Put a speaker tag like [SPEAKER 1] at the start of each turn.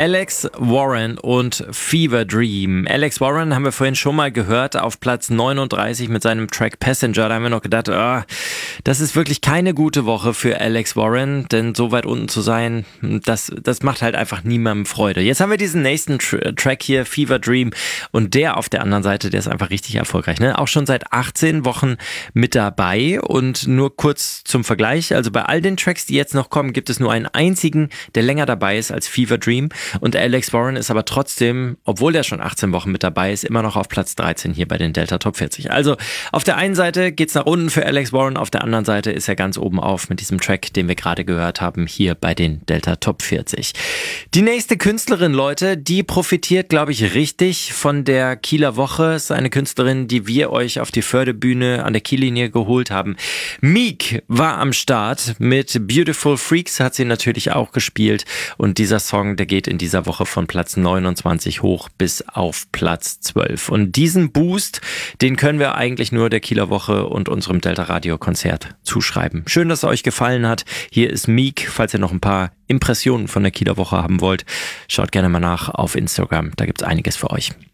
[SPEAKER 1] Alex Warren und Fever Dream. Alex Warren haben wir vorhin schon mal gehört auf Platz 39 mit seinem Track Passenger. Da haben wir noch gedacht, das ist wirklich keine gute Woche für Alex Warren, denn so weit unten zu sein, das macht halt einfach niemandem Freude. Jetzt haben wir diesen nächsten Track hier, Fever Dream, und der auf der anderen Seite, der ist einfach richtig erfolgreich, ne? Auch schon seit 18 Wochen mit dabei, und nur kurz zum Vergleich, also bei all den Tracks, die jetzt noch kommen, gibt es nur einen einzigen, der länger dabei ist als Fever Dream. Und Alex Warren ist aber trotzdem, obwohl der schon 18 Wochen mit dabei ist, immer noch auf Platz 13 hier bei den Delta Top 40. Also auf der einen Seite geht's nach unten für Alex Warren, auf der anderen Seite ist er ganz oben auf mit diesem Track, den wir gerade gehört haben, hier bei den Delta Top 40. Die nächste Künstlerin, Leute, die profitiert, glaube ich, richtig von der Kieler Woche. Ist eine Künstlerin, die wir euch auf die Förderbühne an der Kiellinie geholt haben. Meek war am Start mit Beautiful Freaks, hat sie natürlich auch gespielt, und dieser Song, der geht in dieser Woche von Platz 29 hoch bis auf Platz 12. Und diesen Boost, den können wir eigentlich nur der Kieler Woche und unserem Delta Radio Konzert zuschreiben. Schön, dass es euch gefallen hat. Hier ist Meek. Falls ihr noch ein paar Impressionen von der Kieler Woche haben wollt, schaut gerne mal nach auf Instagram. Da gibt's einiges für euch.